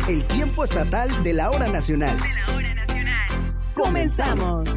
el tiempo estatal de la hora nacional. ¡Comenzamos!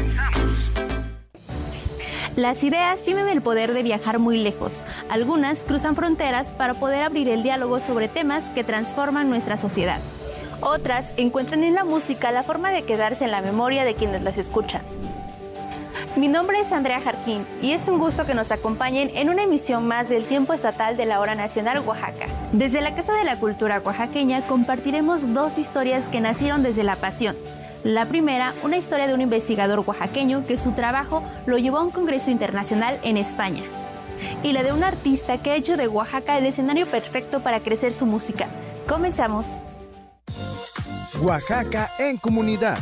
Las ideas tienen el poder de viajar muy lejos. Algunas cruzan fronteras para poder abrir el diálogo sobre temas que transforman nuestra sociedad. Otras encuentran en la música la forma de quedarse en la memoria de quienes las escuchan. Mi nombre es Andrea Jarquín y es un gusto que nos acompañen en una emisión más del Tiempo Estatal de la Hora Nacional Oaxaca. Desde la Casa de la Cultura Oaxaqueña compartiremos dos historias que nacieron desde la pasión. La primera, una historia de un investigador oaxaqueño que su trabajo lo llevó a un congreso internacional en España. Y la de un artista que ha hecho de Oaxaca el escenario perfecto para crecer su música. ¡Comenzamos! Oaxaca en comunidad.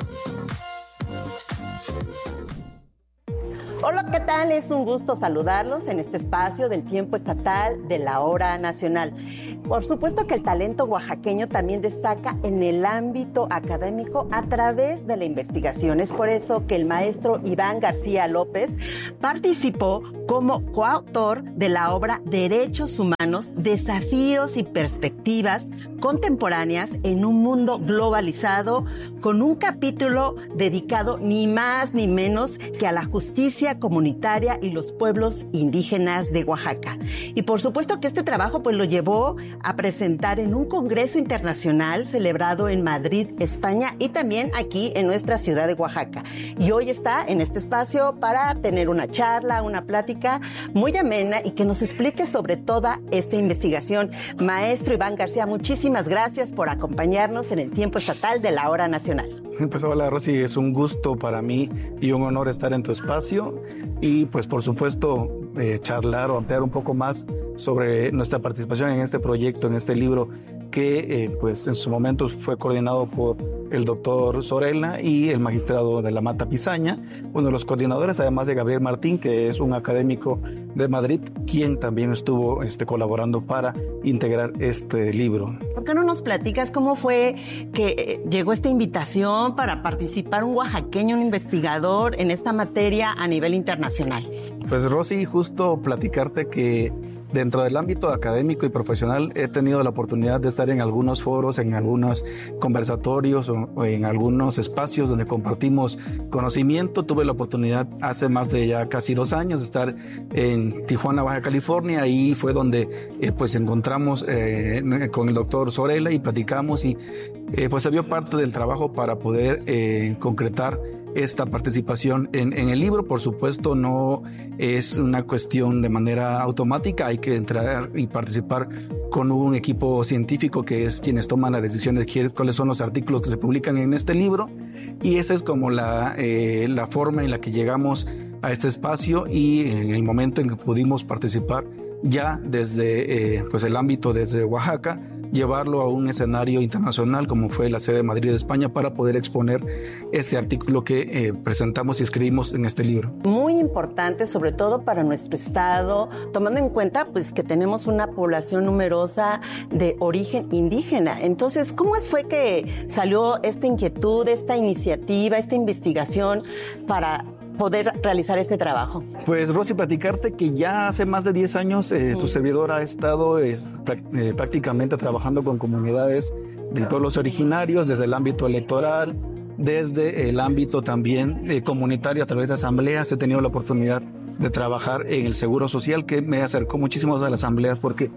Hola, ¿qué tal? Es un gusto saludarlos en este espacio del Tiempo Estatal de la Hora Nacional. Por supuesto que el talento oaxaqueño también destaca en el ámbito académico a través de la investigación. Es por eso que el maestro Iván García López participó como coautor de la obra Derechos Humanos, Desafíos y Perspectivas Contemporáneas en un Mundo Globalizado, con un capítulo dedicado ni más ni menos que a la justicia comunitaria y los pueblos indígenas de Oaxaca. Y por supuesto que este trabajo pues lo llevó a presentar en un congreso internacional celebrado en Madrid, España, y también aquí en nuestra ciudad de Oaxaca. Y hoy está en este espacio para tener una charla, una plática muy amena y que nos explique sobre toda esta investigación. Maestro Iván García, muchísimas gracias por acompañarnos en el Tiempo Estatal de la Hora Nacional. Pues hola Rosy, es un gusto para mí y un honor estar en tu espacio y pues por supuesto charlar o ampliar un poco más sobre nuestra participación en este proyecto, en este libro que pues en su momento fue coordinado por el doctor Sorella y el magistrado de la Mata Pizaña, uno de los coordinadores, además de Gabriel Martín, que es un académico de Madrid, quien también estuvo colaborando para integrar este libro. ¿Por qué no nos platicas cómo fue que llegó esta invitación para participar un oaxaqueño, un investigador en esta materia a nivel internacional? Pues Rosy, justo platicarte que dentro del ámbito académico y profesional he tenido la oportunidad de estar en algunos foros, en algunos conversatorios o en algunos espacios donde compartimos conocimiento. Tuve la oportunidad hace más de ya casi 2 años de estar en Tijuana, Baja California. Ahí fue donde pues encontramos con el doctor Sorella y platicamos y pues se vio parte del trabajo para poder concretar esta participación en el libro. Por supuesto, no es una cuestión de manera automática, hay que entrar y participar con un equipo científico que es quienes toman la decisión de cuáles son los artículos que se publican en este libro, y esa es como la forma en la que llegamos a este espacio y en el momento en que pudimos participar ya desde pues el ámbito desde Oaxaca, llevarlo a un escenario internacional como fue la sede de Madrid, España, para poder exponer este artículo que presentamos y escribimos en este libro. Muy importante, sobre todo para nuestro estado, tomando en cuenta pues que tenemos una población numerosa de origen indígena. Entonces, ¿cómo fue que salió esta inquietud, esta iniciativa, esta investigación para poder realizar este trabajo? Pues Rosy, platicarte que ya hace más de 10 años tu servidor ha estado prácticamente trabajando con comunidades de pueblos originarios desde el ámbito electoral, desde el ámbito también comunitario a través de asambleas. He tenido la oportunidad de trabajar en el Seguro Social, que me acercó muchísimo a las asambleas porque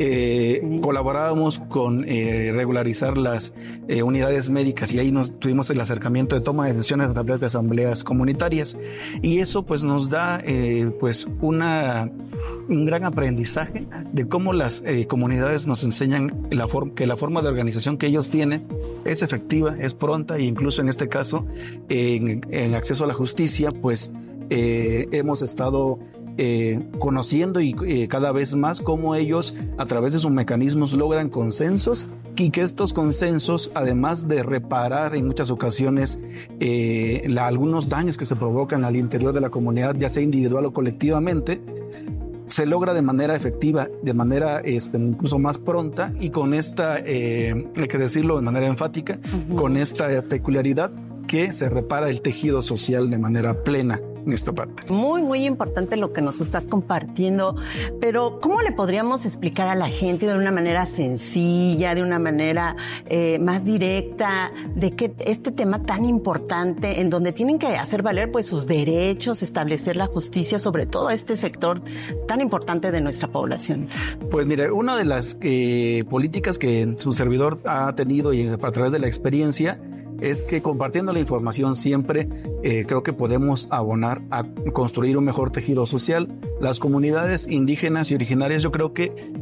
colaborábamos con regularizar las unidades médicas, y ahí tuvimos el acercamiento de toma de decisiones a través de asambleas comunitarias, y eso pues nos da pues un gran aprendizaje de cómo las comunidades nos enseñan que la forma de organización que ellos tienen es efectiva, es pronta, e incluso en este caso en acceso a la justicia pues hemos estado conociendo y cada vez más cómo ellos a través de sus mecanismos logran consensos, y que estos consensos, además de reparar en muchas ocasiones algunos daños que se provocan al interior de la comunidad, ya sea individual o colectivamente, se logra de manera efectiva, de manera incluso más pronta, y con esta, hay que decirlo de manera enfática, con esta peculiaridad que se repara el tejido social de manera plena en esta parte. Muy, muy importante lo que nos estás compartiendo, pero ¿cómo le podríamos explicar a la gente de una manera sencilla, de una manera más directa, de que este tema tan importante en donde tienen que hacer valer pues sus derechos, establecer la justicia sobre todo este sector tan importante de nuestra población? Pues mire, una de las políticas que su servidor ha tenido y a través de la experiencia es que compartiendo la información siempre creo que podemos abonar a construir un mejor tejido social. Las comunidades indígenas y originarias yo creo que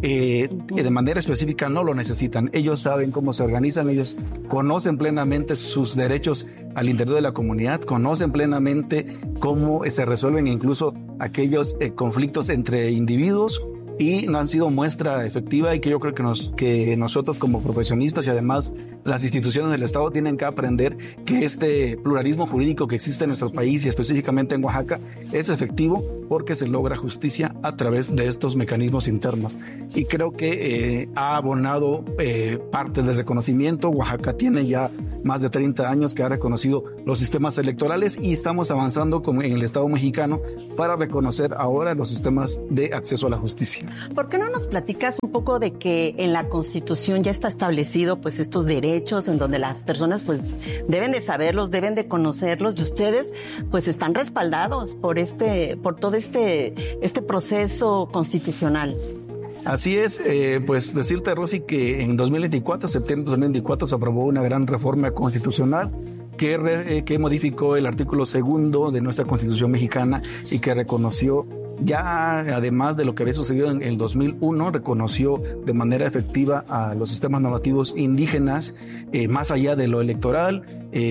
de manera específica no lo necesitan. Ellos saben cómo se organizan, ellos conocen plenamente sus derechos al interior de la comunidad, conocen plenamente cómo se resuelven incluso aquellos conflictos entre individuos, y no han sido muestra efectiva, y que yo creo que nosotros como profesionistas y además las instituciones del Estado tienen que aprender que este pluralismo jurídico que existe en nuestro país y específicamente en Oaxaca es efectivo porque se logra justicia a través de estos mecanismos internos. Y creo que ha abonado parte del reconocimiento. Oaxaca tiene ya más de 30 años que ha reconocido los sistemas electorales y estamos avanzando como en el Estado mexicano para reconocer ahora los sistemas de acceso a la justicia. ¿Por qué no nos platicas un poco de que en la Constitución ya está establecido pues estos derechos en donde las personas pues deben de saberlos, deben de conocerlos, y ustedes pues están respaldados por todo este proceso constitucional? Así es, pues decirte, Rosy, que en 2024, septiembre de 2024, se aprobó una gran reforma constitucional que modificó el artículo 2 de nuestra Constitución mexicana y que reconoció ya, además de lo que había sucedido en el 2001, reconoció de manera efectiva a los sistemas normativos indígenas, más allá de lo electoral,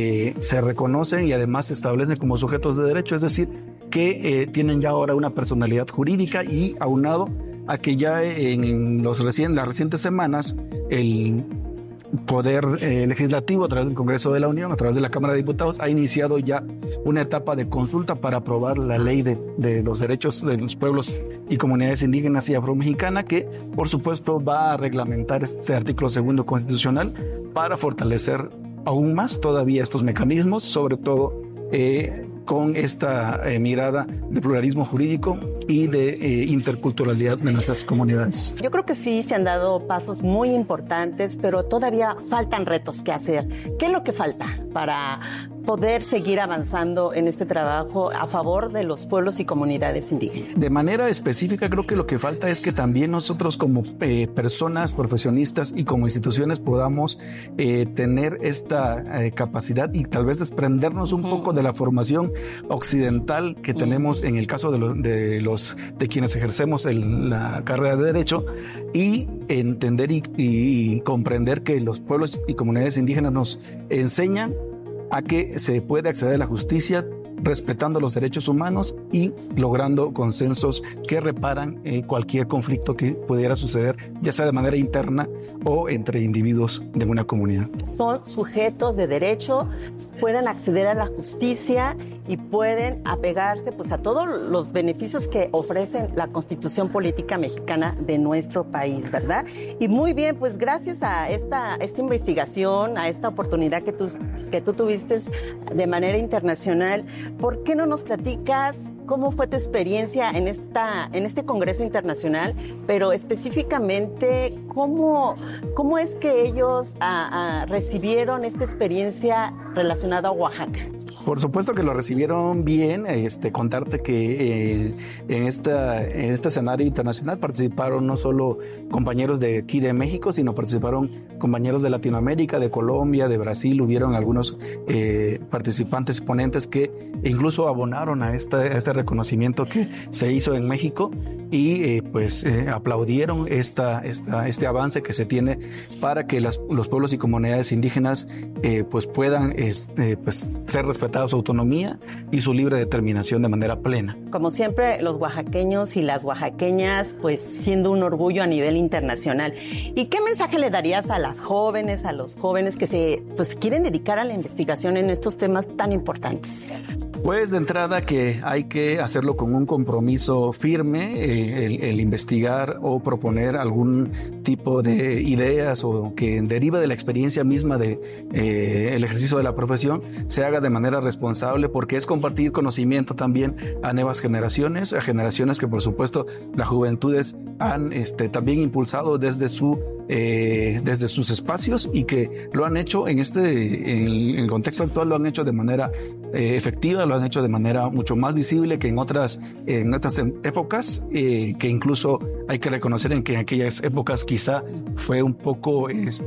se reconocen y además se establecen como sujetos de derecho, es decir, que tienen ya ahora una personalidad jurídica, y aunado a que ya en las recientes semanas el Poder Legislativo, a través del Congreso de la Unión, a través de la Cámara de Diputados, ha iniciado ya una etapa de consulta para aprobar la ley de los derechos de los pueblos y comunidades indígenas y afromexicana, que por supuesto va a reglamentar este artículo 2 constitucional para fortalecer aún más todavía estos mecanismos, sobre todo con esta mirada de pluralismo jurídico y de interculturalidad de nuestras comunidades. Yo creo que sí se han dado pasos muy importantes, pero todavía faltan retos que hacer. ¿Qué es lo que falta para poder seguir avanzando en este trabajo a favor de los pueblos y comunidades indígenas? De manera específica, creo que lo que falta es que también nosotros como personas, profesionistas y como instituciones podamos tener esta capacidad y tal vez desprendernos un poco de la formación occidental que tenemos en el caso de quienes ejercemos la carrera de Derecho, y entender y comprender que los pueblos y comunidades indígenas nos enseñan a que se puede acceder a la justicia respetando los derechos humanos y logrando consensos que reparan cualquier conflicto que pudiera suceder, ya sea de manera interna o entre individuos de una comunidad. Son sujetos de derecho, pueden acceder a la justicia y pueden apegarse pues a todos los beneficios que ofrecen la Constitución Política Mexicana de nuestro país, ¿verdad? Y muy bien, pues gracias a esta investigación, a esta oportunidad que tú tuviste de manera internacional, ¿por qué no nos platicas cómo fue tu experiencia en este Congreso Internacional, pero específicamente cómo es que ellos recibieron esta experiencia relacionada a Oaxaca? Por supuesto que lo recibieron bien. Contarte que en este escenario internacional participaron no solo compañeros de aquí de México, sino participaron compañeros de Latinoamérica, de Colombia, de Brasil. Hubieron algunos participantes, ponentes que incluso abonaron a este reconocimiento que se hizo en México y aplaudieron este avance que se tiene para que los pueblos y comunidades indígenas puedan ser respetados su autonomía y su libre determinación de manera plena. Como siempre, los oaxaqueños y las oaxaqueñas, pues siendo un orgullo a nivel internacional. ¿Y qué mensaje le darías a los jóvenes que se quieren dedicar a la investigación en estos temas tan importantes? Pues de entrada que hay que hacerlo con un compromiso firme, el investigar o proponer algún tipo de ideas o que deriva de la experiencia misma de el ejercicio de la profesión, se haga de manera responsable, porque es compartir conocimiento también a nuevas generaciones, a generaciones que por supuesto las juventudes han también impulsado desde sus espacios y que lo han hecho en el contexto actual, lo han hecho de manera efectiva, lo han hecho de manera mucho más visible que en otras épocas, que incluso hay que reconocer en que en aquellas épocas quizá fue un poco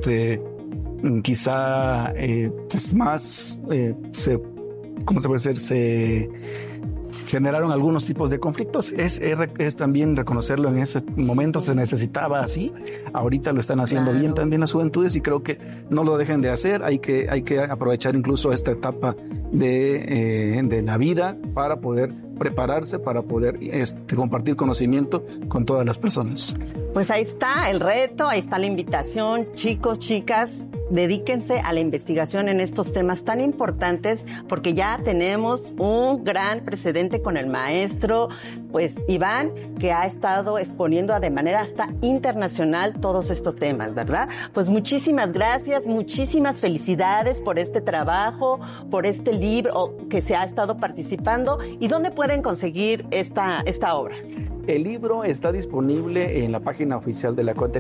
se generaron algunos tipos de conflictos. Es también reconocerlo, en ese momento se necesitaba así, ahorita lo están haciendo bien también las juventudes y creo que no lo dejen de hacer. Hay que aprovechar incluso esta etapa de la vida para poder prepararse, para poder compartir conocimiento con todas las personas. Pues ahí está el reto, ahí está la invitación. Chicos, chicas, dedíquense a la investigación en estos temas tan importantes, porque ya tenemos un gran precedente con el maestro, pues Iván, que ha estado exponiendo de manera hasta internacional todos estos temas, ¿verdad? Pues muchísimas gracias, muchísimas felicidades por este trabajo, por este libro que se ha estado participando. ¿Y dónde pueden conseguir esta obra? El libro está disponible en la página oficial de la CONTER